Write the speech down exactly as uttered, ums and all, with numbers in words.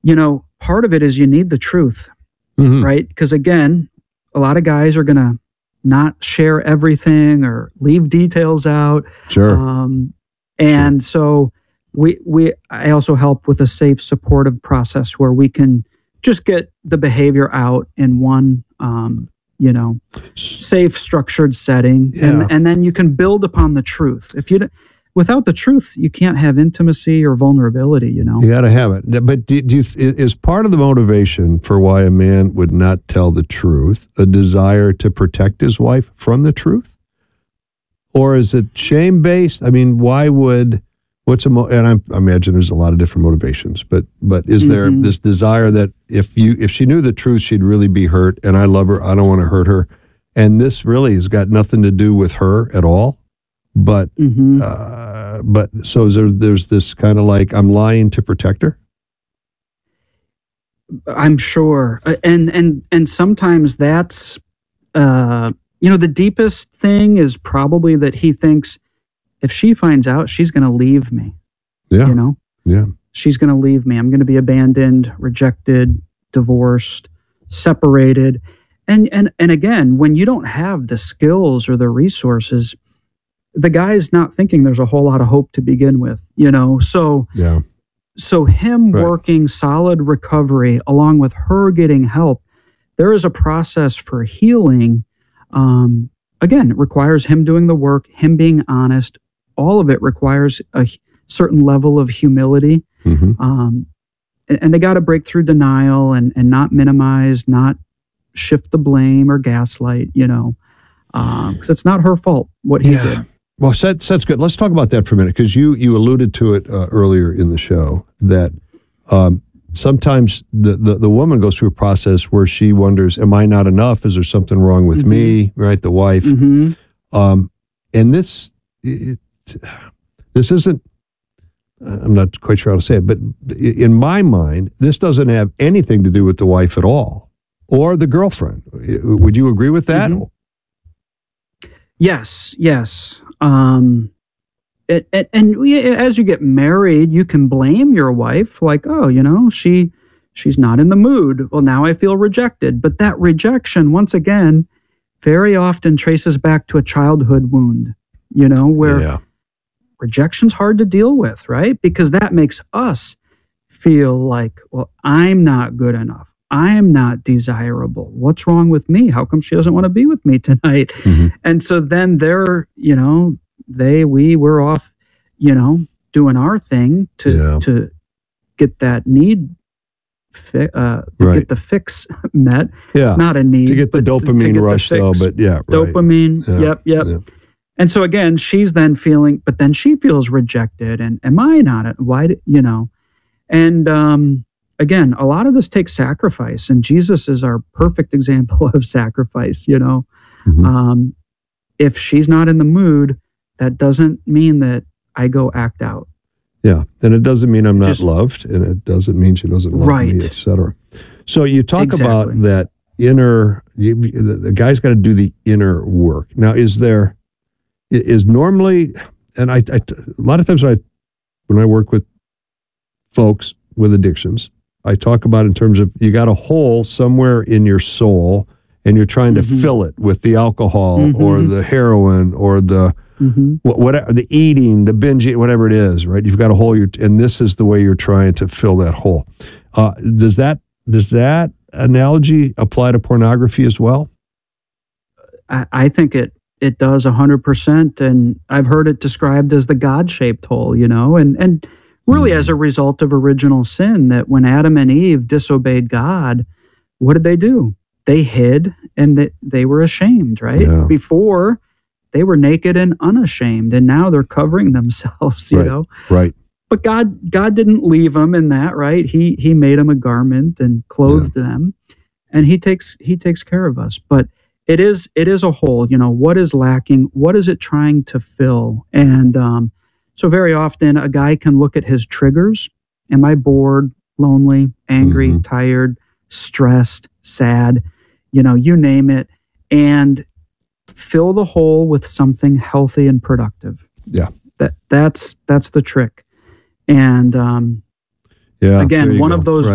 you know, part of it is you need the truth, Mm-hmm. right? Because again, a lot of guys are going to not share everything or leave details out. Sure. Um, and so we, we, I also help with a safe, supportive process where we can just get the behavior out in one, um, you know, safe, structured setting. Yeah. And, and then you can build upon the truth. If you, without the truth, you can't have intimacy or vulnerability, you know? You got to have it. But do, do you, is part of the motivation for why a man would not tell the truth a desire to protect his wife from the truth? Or is it shame-based? I mean, why would, what's a, mo- and I'm, I imagine there's a lot of different motivations, but but is there Mhm. this desire that if you if she knew the truth, she'd really be hurt, and I love her, I don't want to hurt her, and this really has got nothing to do with her at all? But, Mhm. uh, but so is there, there's this kind of like, I'm lying to protect her? I'm sure. Uh, And, and, and sometimes that's, uh, you know, the deepest thing is probably that he thinks if she finds out, she's going to leave me, Yeah, you know? yeah, She's going to leave me. I'm going to be abandoned, rejected, divorced, separated. And, and, and again, when you don't have the skills or the resources, the guy's not thinking there's a whole lot of hope to begin with, you know? So, yeah, so him Right. working solid recovery along with her getting help, there is a process for healing. Um, again, it requires him doing the work, him being honest. All of it requires a h- certain level of humility. hmm Um, and, and they got to break through denial and, and not minimize, not shift the blame or gaslight, you know, because it's not her fault what he Yeah. did. Well, that's, that's good. Let's talk about that for a minute, because you, you alluded to it uh, earlier in the show that um, sometimes the, the, the woman goes through a process where she wonders, am I not enough? Is there something wrong with Mhm. me? Right? The wife. hmm Um, and this, it, this isn't, I'm not quite sure how to say it, but in my mind, this doesn't have anything to do with the wife at all or the girlfriend. Would you agree with that? Mhm. Yes, yes. Um, it, it, and we, as you get married, you can blame your wife, like, oh, you know, she she's not in the mood. Well, now I feel rejected. But that rejection, once again, very often traces back to a childhood wound, you know, where Yeah. rejection's hard to deal with, right? Because that makes us feel like, well, I'm not good enough. I'm not desirable. What's wrong with me? How come she doesn't want to be with me tonight? Mhm. And so then they're, you know, they, we, we're off, you know, doing our thing to, Yeah. to get that need, fi- uh, to Right. get the fix met. Yeah. It's not a need. To get the but to- to dopamine get the rush, though, fix. but yeah, right. Dopamine. Yeah, Yep. Yep. yeah. And so again, she's then feeling, but then she feels rejected. And am I not? Why, do, you know? And um, again, a lot of this takes sacrifice, and Jesus is our perfect example of sacrifice. You know, Mhm. um, if she's not in the mood, that doesn't mean that I go act out. Yeah, and it doesn't mean I'm not Just- loved, and it doesn't mean she doesn't love Right. me, et cetera. So you talk Exactly. about that inner, you, the, the guy's got to do the inner work. Now, is there, is normally, and I, I a lot of times when I, when I work with folks with addictions, I talk about in terms of you got a hole somewhere in your soul, and you're trying to Mhm. fill it with the alcohol Mhm. or the heroin or the hmm Wh- whatever, the eating, the binge, eat, whatever it is, right? You've got a hole, you're, and this is the way you're trying to fill that hole. Uh, does that does that analogy apply to pornography as well? I, I think it it does a hundred percent, and I've heard it described as the God-shaped hole. You know, and and really as a result of original sin, that when Adam and Eve disobeyed God, what did they do? They hid, and they, they were ashamed, right? Yeah. Before, they were naked and unashamed, and now they're covering themselves, you Right. know? Right. But God God didn't leave them in that, right? He he made them a garment and clothed them, and he takes he takes care of us. But it is it is a hole, you know, what is lacking? What is it trying to fill? And um, so very often a guy can look at his triggers. Am I bored, lonely, angry, Mhm. tired, stressed, sad? You know, you name it, and fill the hole with something healthy and productive. Yeah. That that's that's the trick. And um, Yeah. there again, you one go. of those Right.